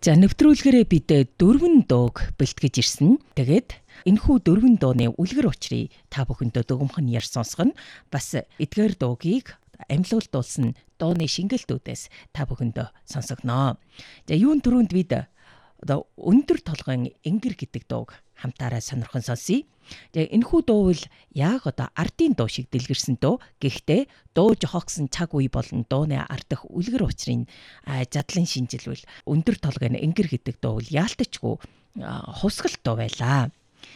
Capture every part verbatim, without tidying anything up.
За нэвтрүүлгээрээ бид дөрвөн дууг бэлтгэж ирсэн. Тэгээд энэхүү дөрвөн дууны үлгэр учрыг та бүхэндээ дүгнхэн яар сонсгоно. Бас эдгээр дуугийг амьлуулдуулсан дууны шингэлтүүдээс та бүхэндээ сонсогноо. За юун түрүүнд бид одоо өндөр толгойн энгэр гэдэг дууг хамтаараа сонирхон сонсъё. Тэгээ энэхүү дуу бол яг одоо ардын дуу шиг дэлгэрсэн дуу. Гэхдээ дуу жохогсон цаг үе болон дууны ардах үлгэр учрын задлан шинжилвэл өндөр толгойн энгэр гэдэг дуу бол яалтчгүй хусгалт дуу байлаа.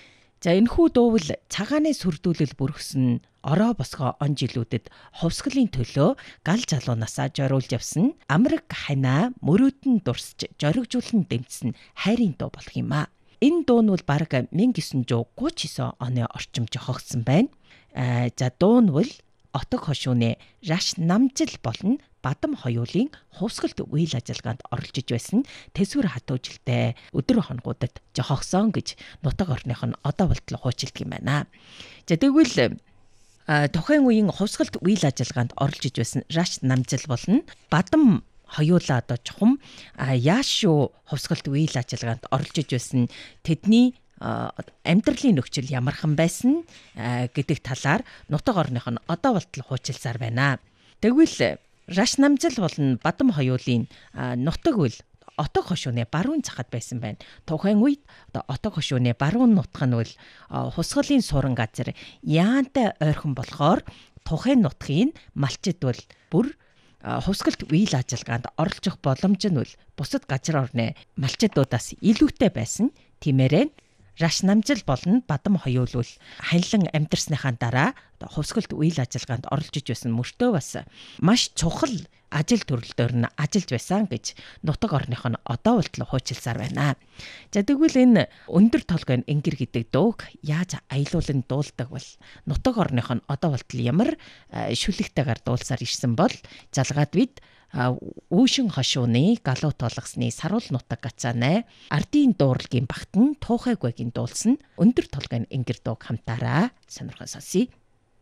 За энэхүү дуу бол цагааны сүрдүүлэл бүрхсэн ороо босгоо он жилүүдэд хувсгалын төлөө гал залуунасаа зориулж явсан амраг ханаа мөрөөдөн дурсж зоригжуулан дэмжсэн хайрын дуу болох юм а. Энэ дуу нь бол бараг 천구 гуйж девять оны орчим жохогдсон байна. А, за дуу нь бол отог хошууны раш намжил болон бадам хоёулын хувсгалт үйл ажиллагаанд оролцож байсан тэсвэр хатуужилтай өдөр хоногудад жохогсон гэж нутаг орных нь одоо болтол хуучилдаг юм байна. За тэгвэл тухайн үеийн хувсгалт үйл ажиллагаанд оролцож байсан раш намжил болон бадам хоёулаа одоо чухам яашуу хувсгалт үйл ажиллагаанд оролцож байсан тэдний амьдралын нөхцөл ямархан байсан гэдэг талаар нутаг орных нь одоо болтол хуучилсаар байна. Тэгвэл раш намжил болон бадам хоёулын нутаг үл отог хошууны баруун захад байсан байна. Тухайн үед одоо отог хошууны баруун нутг нь бол хусгалын суран газар яантай ойрхон болохоор тухайн нутгийн малчид бол бүр хувсгалт үйл ажиллагаанд оролцох боломж нь бол бусад газар орны малчидуудаас илүүтэй байсан. Тиймээрээ раш намжил болон бадам хоёул бол ханилан амьдарсныхаа дараа хувсгалт үйл ажиллагаанд оролцож байсан мөртөө бас маш чухал ажил төрөлдөр нь ажиллаж байсан гэж нутаг орных нь одоо болтол хуучилсаар байна. За тэгвэл энэ өндөр толгойн энгэр гэдэг дууг яаж аялуулан дуулдаг бол нутаг орных нь одоо болтол ямар шүлэгтэйгээр дуулсаар ирсэн бол залгаад бид үүшин хошууны галуу толгосны саруул нутаг гацаанай ардын дууралгийн багтан туухайгүйгийн дуулсан өндөр толгойн энгэр дууг хамтаараа сонирхон сонсъё.